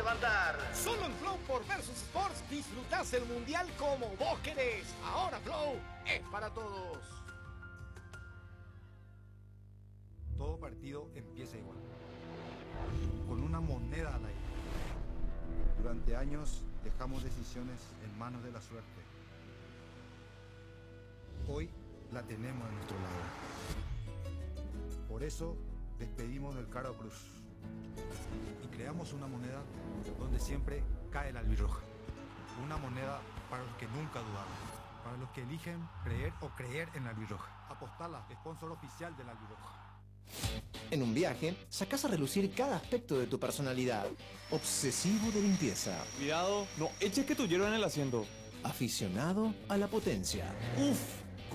levantar. Solo en Flow por Versus Sports disfrutás el mundial como vos querés. Ahora Flow es para todos. Todo partido empieza igual, con una moneda al aire. Durante años dejamos decisiones en manos de la suerte. Hoy la tenemos a nuestro lado. Por eso despedimos del Caro Cruz y creamos una moneda donde siempre cae la albirroja. Una moneda para los que nunca dudaron, para los que eligen creer o creer en la albirroja. Apostala, sponsor oficial de la albirroja. En un viaje, sacás a relucir cada aspecto de tu personalidad. Obsesivo de limpieza. Cuidado, no eches que tu hierro en el asiento. Aficionado a la potencia. Uf,